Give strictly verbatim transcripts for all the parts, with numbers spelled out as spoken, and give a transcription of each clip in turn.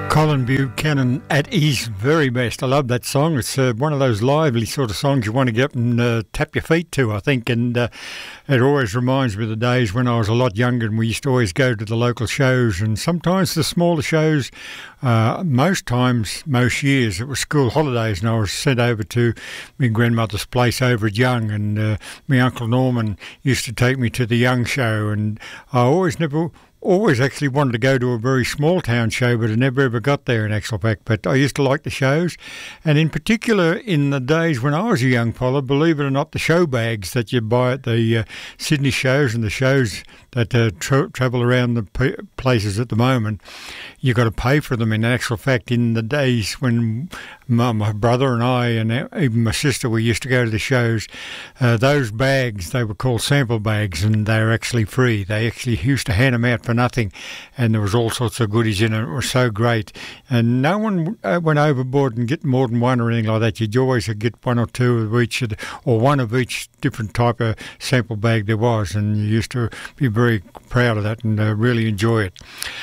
Colin Buchanan at his very best. I love that song. It's uh, one of those lively sort of songs you want to get up and uh, tap your feet to, I think. And uh, it always reminds me of the days when I was a lot younger and we used to always go to the local shows. And sometimes the smaller shows, uh, most times, most years, it was school holidays and I was sent over to my grandmother's place over at Young. And uh, my Uncle Norman used to take me to the Young show. And I always never... always actually wanted to go to a very small town show, but I never ever got there in actual fact. But I used to like the shows, and in particular in the days when I was a young fella, believe it or not, the show bags that you buy at the uh, Sydney shows and the shows that uh, tra- travel around the p- places at the moment, you got to pay for them. In actual fact, in the days when my, my brother and I and even my sister, we used to go to the shows, uh, those bags, they were called sample bags, and they were actually free. They actually used to hand them out for nothing, and there was all sorts of goodies in it. It was so great, and no one uh, went overboard and get more than one or anything like that. You'd always get one or two of each, or one of each different type of sample bag there was, and you used to be very proud of that and uh, really enjoy it.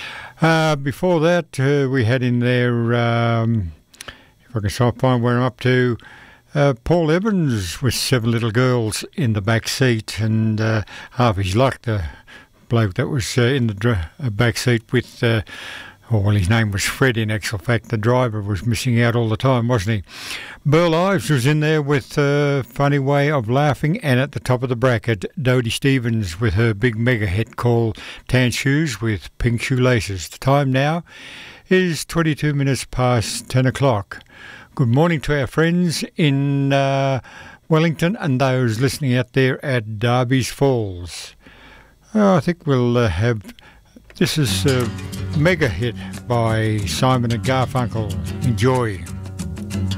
Uh, before that, uh, we had in there, um, if I can try to find where I'm up to, Uh, Paul Evans with Seven Little Girls in the back seat, and uh, half his luck, the bloke that was uh, in the dr- uh, back seat with, uh, oh, well, his name was Fred in actual fact. The driver was missing out all the time, wasn't he? Burl Ives was in there with a uh, Funny Way of Laughing, and at the top of the bracket, Dodie Stevens with her big mega hit called Tan Shoes with Pink Shoelaces. The time now is twenty-two minutes past ten o'clock. Good morning to our friends in uh, Wellington and those listening out there at Darby's Falls. Oh, I think we'll uh, have... This is a mega hit by Simon and Garfunkel. Enjoy.